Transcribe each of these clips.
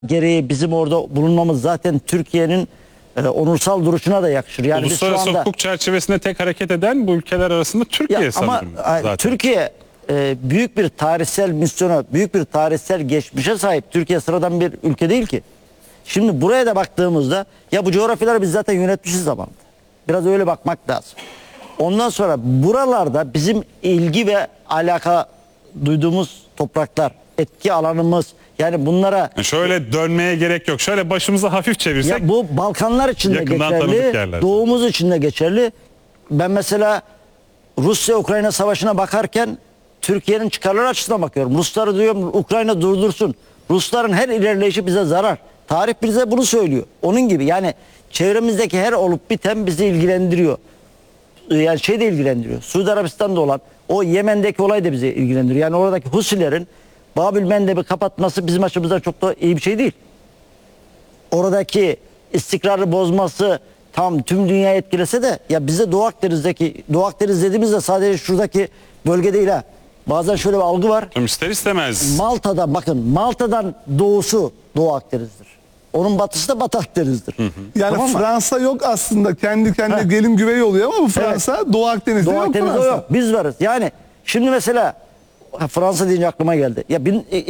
gereği bizim orada bulunmamız zaten Türkiye'nin onursal duruşuna da yakışır. Yani biz şu Uluslararası anda, hukuk çerçevesinde tek hareket eden bu ülkeler arasında Türkiye ama sanırım zaten. Türkiye büyük bir tarihsel misyona, büyük bir tarihsel geçmişe sahip. Türkiye sıradan bir ülke değil ki. Şimdi buraya da baktığımızda ya bu coğrafyaları biz zaten yönetmişiz zamanında. Biraz öyle bakmak lazım. Ondan sonra buralarda bizim ilgi ve alaka duyduğumuz topraklar, etki alanımız, yani bunlara Şöyle dönmeye gerek yok. Şöyle başımızı hafif çevirsek. ya bu Balkanlar için de Yakından tanıdık geçerli, yerler. doğumuz için de geçerli. Ben mesela Rusya-Ukrayna savaşına bakarken Türkiye'nin çıkarları açısından bakıyorum. Rusları diyorum Ukrayna durdursun. Rusların her ilerleyişi bize zarar. Tarih bize bunu söylüyor. Onun gibi yani çevremizdeki her olup biten bizi ilgilendiriyor. Yani şey de ilgilendiriyor. Suudi Arabistan'da olan o Yemen'deki olay da bizi ilgilendiriyor. Yani oradaki Husilerin Babil Mendeb'i kapatması bizim açımızdan çok da iyi bir şey değil. Oradaki istikrarı bozması tam tüm dünyayı etkilese de ya bize Doğu Akdeniz dediğimizde sadece şuradaki bölge değil ha. Bazen şöyle bir algı var. İster istemez. Malta'da bakın Malta'dan doğusu Doğu Akdeniz'dir. Onun batısı da Batı Akdeniz'dir. Yani Tamam mı? Fransa yok aslında. Kendi kendine gelin güvey oluyor ama bu Fransa Doğu Akdeniz'de Doğu yok Akdeniz'de Fransa. yok. Biz varız. Yani şimdi mesela Fransa deyince aklıma geldi. Ya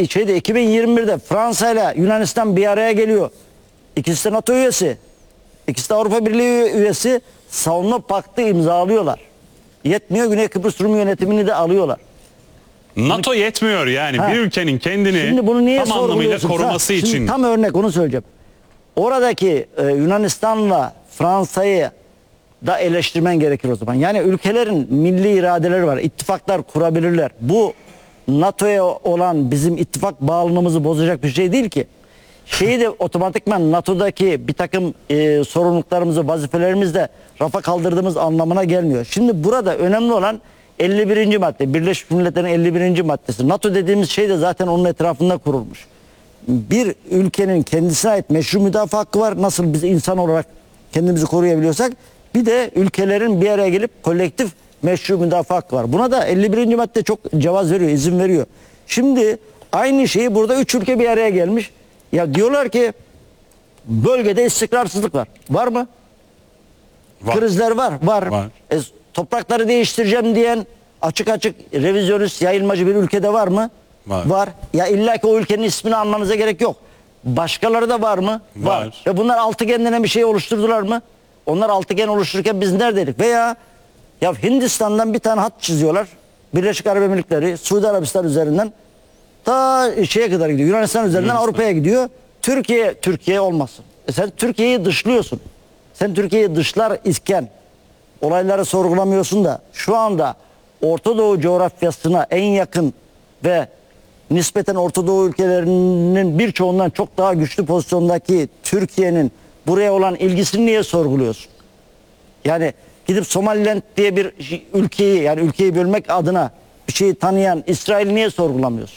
2021'de Fransa ile Yunanistan bir araya geliyor. İkisi de NATO üyesi. İkisi de Avrupa Birliği üyesi. Savunma paktı imzalıyorlar. Yetmiyor, Güney Kıbrıs Rum yönetimini de alıyorlar. NATO yetmiyor yani. Bir ülkenin kendini Şimdi bunu niye tam anlamıyla sorguluyorsun? koruması Şimdi için. tam örnek onu söyleyeceğim. Oradaki Yunanistan'la Fransa'yı da eleştirmen gerekir o zaman. Yani ülkelerin milli iradeleri var. İttifaklar kurabilirler. Bu NATO'ya olan bizim ittifak bağlılığımızı bozacak bir şey değil ki. Şeyi de otomatikman NATO'daki bir takım sorumluluklarımızı, vazifelerimizi de rafa kaldırdığımız anlamına gelmiyor. Şimdi burada önemli olan 51. madde. Birleşmiş Milletler'in 51. maddesi. NATO dediğimiz şey de zaten onun etrafında kurulmuş. Bir ülkenin kendisine ait meşru müdafaa hakkı var. Nasıl biz insan olarak kendimizi koruyabiliyorsak bir de ülkelerin bir araya gelip kolektif meşru müdafaa hakkı var. Buna da 51. madde çok cevaz veriyor, izin veriyor. Şimdi aynı şeyi burada 3 ülke bir araya gelmiş. Ya diyorlar ki bölgede istikrarsızlık var. Var mı? Var. Krizler var. Var. Toprakları değiştireceğim diyen açık açık revizyonist, yayılmacı bir ülkede var mı? Var. Ya illa ki o ülkenin ismini almanıza gerek yok. Başkaları da var mı? Var. Ve bunlar altıgen denen bir şey oluşturdular mı? Onlar altıgen oluştururken biz neredeydik? Veya ya Hindistan'dan bir tane hat çiziyorlar. Birleşik Arap Emirlikleri, Suudi Arabistan üzerinden ta şeye kadar gidiyor. Yunanistan üzerinden Avrupa'ya gidiyor. Türkiye olmasın. Sen Türkiye'yi dışlıyorsun. Sen Türkiye'yi dışlar isken olayları sorgulamıyorsun da şu anda Orta Doğu coğrafyasına en yakın ve nispeten Orta Doğu ülkelerinin birçoğundan çok daha güçlü pozisyondaki Türkiye'nin buraya olan ilgisini niye sorguluyorsun? Yani gidip Somaliland diye bir ülkeyi, yani ülkeyi bölmek adına bir şeyi tanıyan İsrail'i niye sorgulamıyorsun?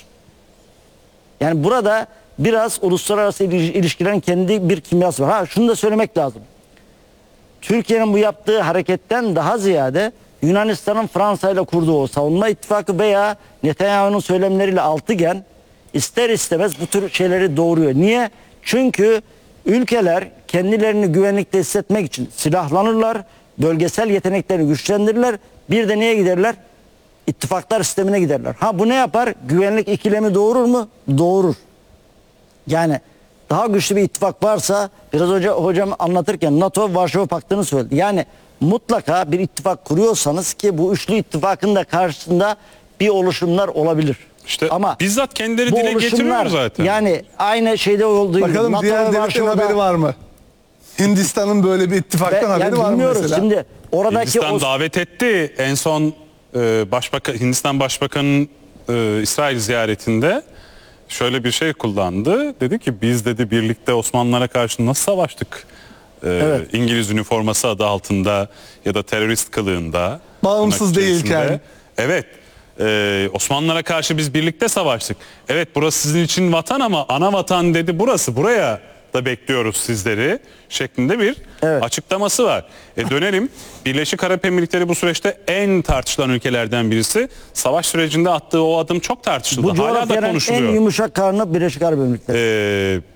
Yani burada biraz uluslararası ilişkilerin kendi bir kimyası var. Ha şunu da söylemek lazım. Türkiye'nin bu yaptığı hareketten daha ziyade Yunanistan'ın Fransa ile kurduğu o savunma ittifakı veya Netanyahu'nun söylemleriyle altıgen ister istemez bu tür şeyleri doğuruyor. Niye? Çünkü ülkeler kendilerini güvenlikte hissetmek için silahlanırlar, bölgesel yeteneklerini güçlendirirler. Bir de neye giderler? İttifaklar sistemine giderler. Ha bu ne yapar? Güvenlik ikilemi doğurur mu? Doğurur. Yani daha güçlü bir ittifak varsa biraz hocam anlatırken NATO Varşova Paktı'nı söyledi. Yani mutlaka bir ittifak kuruyorsanız ki bu üçlü ittifakın da karşısında bir oluşumlar olabilir. İşte ama bizzat kendileri bu dile getiriyor oluşumlar zaten. Yani aynı şeyde olduğu gibi Bakalım NATO diğer ve devletlerin Varşova'da haberi var mı? Hindistan'ın böyle bir ittifaktan haberi var mı bilmiyoruz. mesela? Şimdi oradaki Hindistan davet etti. En son Hindistan Başbakanı'nın İsrail ziyaretinde şöyle bir şey kullandı. Dedi ki biz dedi birlikte Osmanlılara karşı nasıl savaştık? Evet. İngiliz üniforması adı altında ya da terörist kılığında. Bağımsız tırnak içerisinde. değilken. Evet. Osmanlılara karşı biz birlikte savaştık. Evet burası sizin için vatan ama ana vatan dedi burası. Buraya da bekliyoruz sizleri şeklinde bir açıklaması var. Dönelim. Birleşik Arap Emirlikleri bu süreçte en tartışılan ülkelerden birisi. Savaş sürecinde attığı o adım çok tartışıldı. bu Hala da coğrafyanın konuşuluyor. en yumuşak karnı Birleşik Arap Emirlikleri.